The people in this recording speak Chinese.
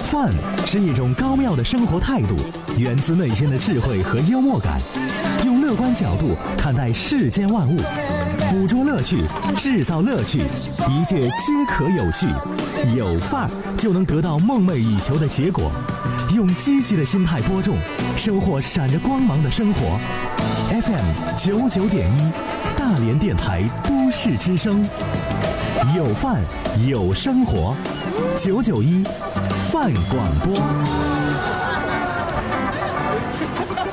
饭是一种高妙的生活态度，源自内心的智慧和幽默感，用乐观角度看待世间万物，捕捉乐趣，制造乐趣，一切皆可有趣。有范儿就能得到梦寐以求的结果。用积极的心态播种，收获闪着光芒的生活。FM99.1，大连电台都市之声，有范有生活，991饭广播。